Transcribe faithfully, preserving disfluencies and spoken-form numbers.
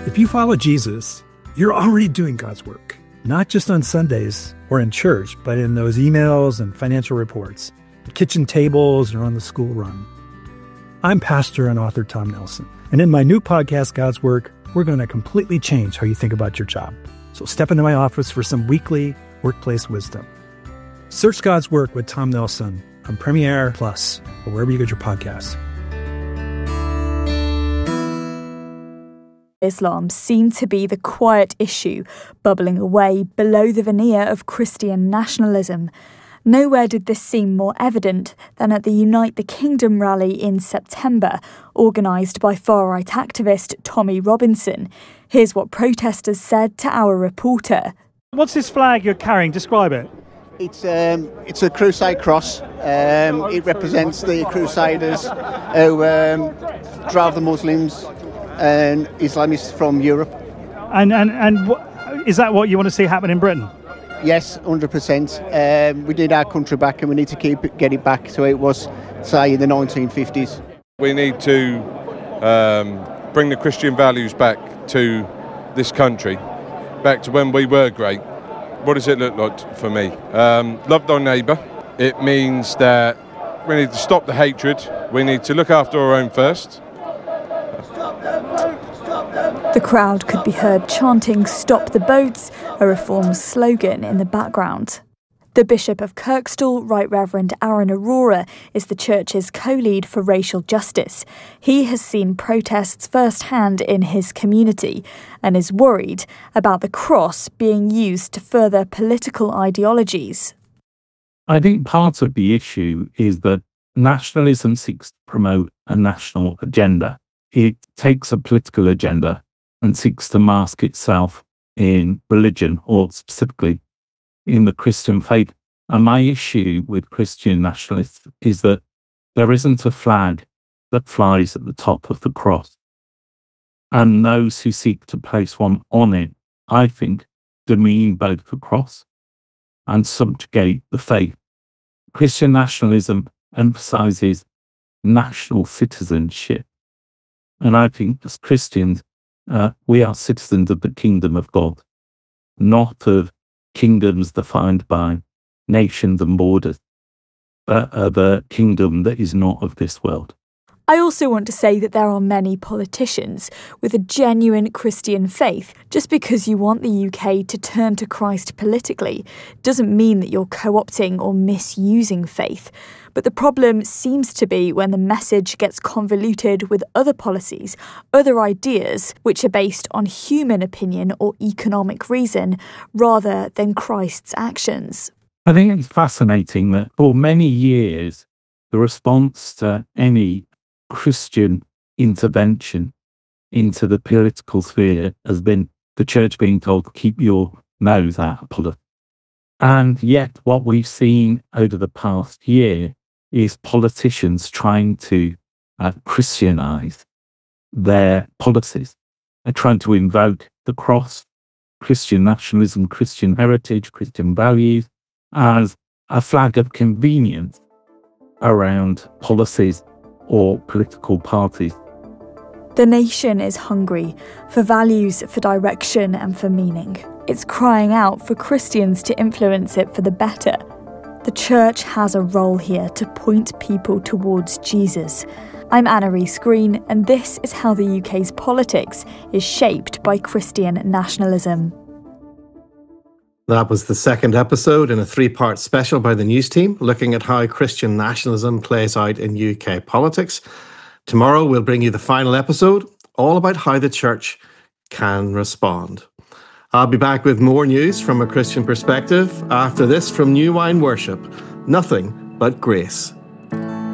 If you follow Jesus, you're already doing God's work, not just on Sundays or in church, but in those emails and financial reports, the kitchen tables, or on the school run. I'm pastor and author Tom Nelson, and in my new podcast, God's Work, we're going to completely change how you think about your job. So step into my office for some weekly workplace wisdom. Search God's Work with Tom Nelson on Premiere Plus or wherever you get your podcasts. Islam seemed to be the quiet issue bubbling away below the veneer of Christian nationalism. Nowhere did this seem more evident than at the Unite the Kingdom rally in September, organised by far-right activist Tommy Robinson. Here's what protesters said to our reporter. What's this flag you're carrying? Describe it. It's um, it's a crusade cross. Um, it represents the crusaders who um, drove the Muslims and Islamists from Europe. And and and what, is that what you want to see happen in Britain? Yes, one hundred percent. Um, we need our country back, and we need to keep it, get it back to it was, say, in the nineteen fifties. We need to um, bring the Christian values back to this country, back to when we were great. What does it look like for me? Um, love thy neighbour. It means that we need to stop the hatred. We need to look after our own first. The crowd could be heard chanting "Stop the boats," a Reform slogan in the background. The Bishop of Kirkstall, Right Reverend Aaron Aurora, is the church's co-lead for racial justice. He has seen protests firsthand in his community and is worried about the cross being used to further political ideologies. I think part of the issue is that nationalism seeks to promote a national agenda. It takes a political agenda and seeks to mask itself in religion, or specifically in the Christian faith. And my issue with Christian nationalists is that there isn't a flag that flies at the top of the cross. And those who seek to place one on it, I think, demean both the cross and subjugate the faith. Christian nationalism emphasizes national citizenship. And I think as Christians, uh, we are citizens of the kingdom of God, not of kingdoms defined by nations and borders, but of a kingdom that is not of this world. I also want to say that there are many politicians with a genuine Christian faith. Just because you want the U K to turn to Christ politically doesn't mean that you're co-opting or misusing faith. But the problem seems to be when the message gets convoluted with other policies, other ideas, which are based on human opinion or economic reason, rather than Christ's actions. I think it's fascinating that for many years, the response to any Christian intervention into the political sphere has been the church being told to keep your nose out of politics. And yet what we've seen over the past year is politicians trying to uh, Christianize their policies. They're trying to invoke the cross, Christian nationalism, Christian heritage, Christian values as a flag of convenience around policies or political parties. The nation is hungry for values, for direction and for meaning. It's crying out for Christians to influence it for the better. The church has a role here to point people towards Jesus. I'm Anna-Reese Green, and this is how the U K's politics is shaped by Christian nationalism. That was the second episode in a three-part special by the news team, looking at how Christian nationalism plays out in U K politics. Tomorrow we'll bring you the final episode, all about how the church can respond. I'll be back with more news from a Christian perspective after this from New Wine Worship, Nothing But Grace.